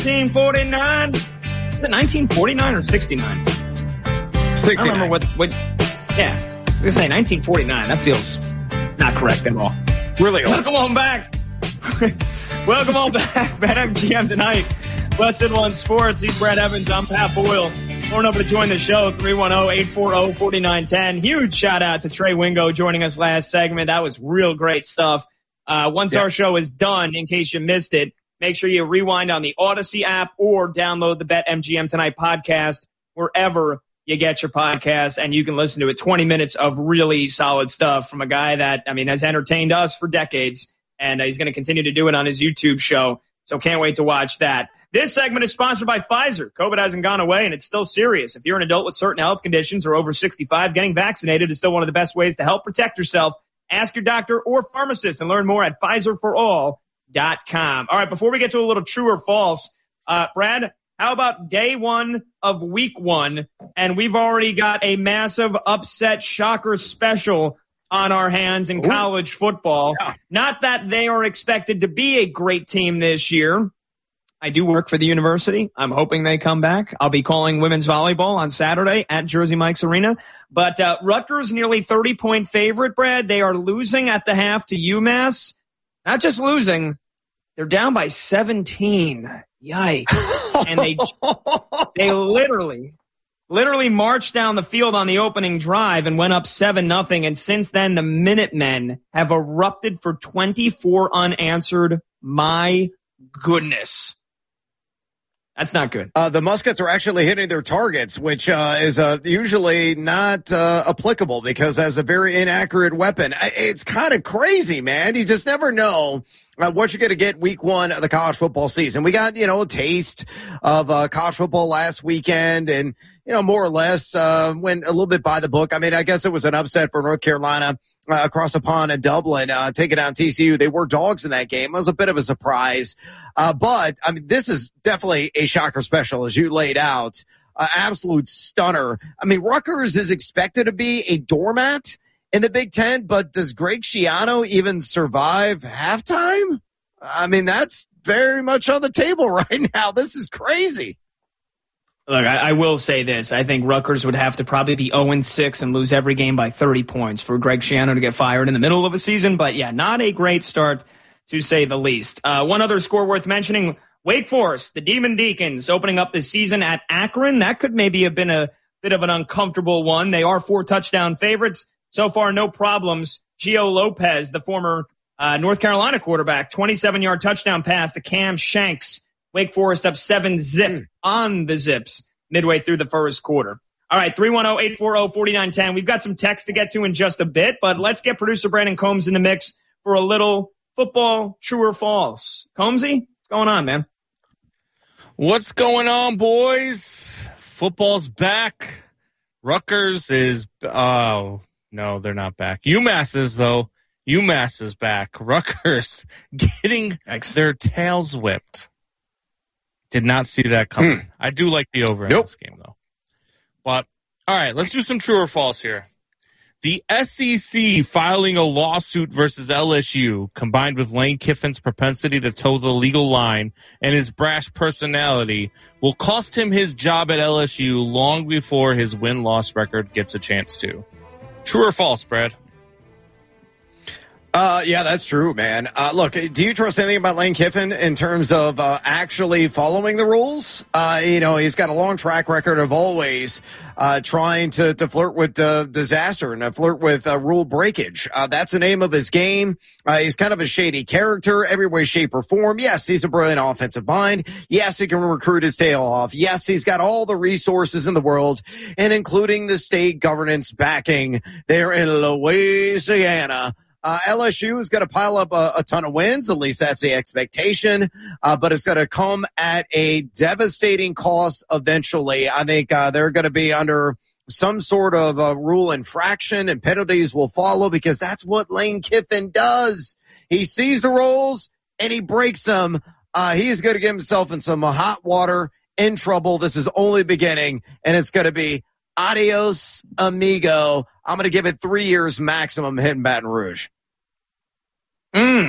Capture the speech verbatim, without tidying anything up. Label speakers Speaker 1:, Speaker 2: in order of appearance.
Speaker 1: nineteen forty-nine. Is it nineteen forty-nine or sixty-nine?
Speaker 2: sixty-nine.
Speaker 1: I don't remember what, what yeah. I was going to say nineteen forty-nine. That feels not correct at all.
Speaker 2: Really old.
Speaker 1: Welcome on back. Welcome on back. BetMGM tonight. Blessed One Sports. He's Brad Evans. I'm Pat Boyle. Born over to join the show, three one zero, eight four zero, four nine one zero. Huge shout out to Trey Wingo joining us last segment. That was real great stuff. Uh, once yeah. our show is done, in case you missed it, make sure you rewind on the Odyssey app or download the BetMGM Tonight podcast wherever you get your podcast, and you can listen to it. twenty minutes of really solid stuff from a guy that, I mean, has entertained us for decades, and uh, he's going to continue to do it on his YouTube show. So can't wait to watch that. This segment is sponsored by Pfizer. COVID hasn't gone away, and it's still serious. If you're an adult with certain health conditions or over sixty-five, getting vaccinated is still one of the best ways to help protect yourself. Ask your doctor or pharmacist and learn more at Pfizer for all dot com. All right, before we get to a little true or false, uh, Brad, how about day one of week one? And we've already got a massive upset shocker special on our hands in Ooh. college football. Yeah. Not that they are expected to be a great team this year. I do work for the university. I'm hoping they come back. I'll be calling women's volleyball on Saturday at Jersey Mike's Arena. But uh, Rutgers, nearly thirty-point favorite, Brad. They are losing at the half to UMass. Not just losing, they're down by seventeen. Yikes. And they they literally, literally marched down the field on the opening drive and went up seven nothing. And since then, the Minutemen have erupted for twenty-four unanswered. My goodness. That's not good.
Speaker 2: Uh, the Muskets are actually hitting their targets, which uh, is uh, usually not uh, applicable because that's a very inaccurate weapon. It's kind of crazy, man. You just never know uh, what you're going to get week one of the college football season. We got, you know, a taste of uh, college football last weekend and, you know, more or less uh, went a little bit by the book. I mean, I guess it was an upset for North Carolina uh, across the pond in Dublin, uh, taking down T C U. They were dogs in that game. It was a bit of a surprise. Uh, but, I mean, this is definitely a shocker special, as you laid out. Uh, absolute stunner. I mean, Rutgers is expected to be a doormat in the Big Ten, but does Greg Schiano even survive halftime? I mean, that's very much on the table right now. This is crazy.
Speaker 1: Look, I, I will say this. I think Rutgers would have to probably be oh and six and lose every game by thirty points for Greg Schiano to get fired in the middle of a season. But, yeah, not a great start, to say the least. Uh, one other score worth mentioning, Wake Forest, the Demon Deacons, opening up this season at Akron. That could maybe have been a bit of an uncomfortable one. They are four touchdown favorites. So far, no problems. Gio Lopez, the former uh, North Carolina quarterback, twenty-seven-yard touchdown pass to Cam Shanks. Wake Forest up seven zip on the Zips midway through the first quarter. All right, three one zero, eight four zero, four nine one zero. We've got some text to get to in just a bit, but let's get producer Brandon Combs in the mix for a little football true or false. Combsy, what's going on, man?
Speaker 3: What's going on, boys? Football's back. Rutgers is, oh, no, they're not back. UMass is, though. UMass is back. Rutgers getting Yikes. their tails whipped. Did not see that coming. Mm. I do like the over in nope. this game, though. But, all right, let's do some true or false here. The S E C filing a lawsuit versus L S U, combined with Lane Kiffin's propensity to toe the legal line and his brash personality, will cost him his job at L S U long before his win-loss record gets a chance to. True or false, Brad?
Speaker 2: Uh, yeah, that's true, man. Uh, look, do you trust anything about Lane Kiffin in terms of uh, actually following the rules? Uh, you know, he's got a long track record of always uh, trying to, to flirt with uh, disaster and uh, flirt with uh, rule breakage. Uh, that's the name of his game. Uh, he's kind of a shady character, every way, shape, or form. Yes, he's a brilliant offensive mind. Yes, he can recruit his tail off. Yes, he's got all the resources in the world, and including the state governance backing there in Louisiana. Uh, L S U is going to pile up a, a ton of wins. At least that's the expectation. Uh, but it's going to come at a devastating cost eventually. I think uh, they're going to be under some sort of uh, rule infraction, and penalties will follow because that's what Lane Kiffin does. He sees the rules and he breaks them. Uh, he is going to get himself in some hot water, in trouble. This is only beginning, and it's going to be adios, amigo. I'm going to give it three years maximum hitting Baton Rouge.
Speaker 1: Mm.